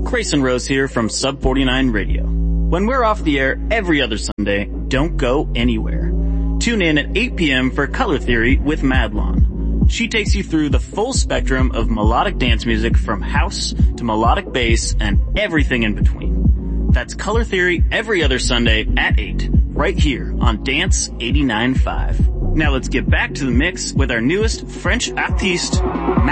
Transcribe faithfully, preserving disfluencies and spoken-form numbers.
Grayson Rose here from Sub forty-nine Radio. When we're off the air every other Sunday, don't go anywhere. Tune in at eight p.m. for Color Theory with Madlon. She takes you through the full spectrum of melodic dance music from house to melodic bass and everything in between. That's Color Theory every other Sunday at eight, right here on Dance eighty-nine point five. Now let's get back to the mix with our newest French artiste,